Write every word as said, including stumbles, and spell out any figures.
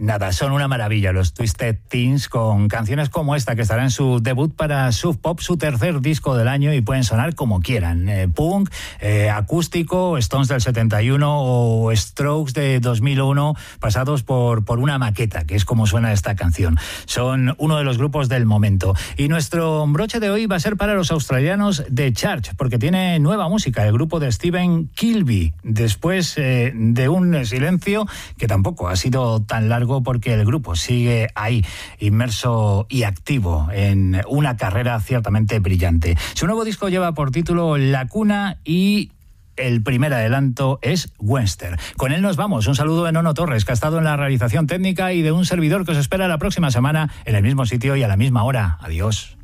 Nada, son una maravilla los Twisted Teens, con canciones como esta que estará en su debut para Sub Pop, su tercer disco del año, y pueden sonar como quieran. Eh, punk, eh, acústico, Stones del setenta y uno o Strokes de dos mil uno, pasados por, por una maqueta, que es como suena esta canción. Son uno de los grupos del momento. Y nuestro broche de hoy va a ser para los australianos de Church, porque tiene nueva música, el grupo de Stephen Kilbey, después eh, de un silencio que tampoco ha sido tan largo, porque el grupo sigue ahí, inmerso y activo en una carrera ciertamente brillante. Su nuevo disco lleva por título La Cuna y el primer adelanto es Western. Con él nos vamos. Un saludo de Nono Torres, que ha estado en la realización técnica, y de un servidor que os espera la próxima semana en el mismo sitio y a la misma hora. Adiós.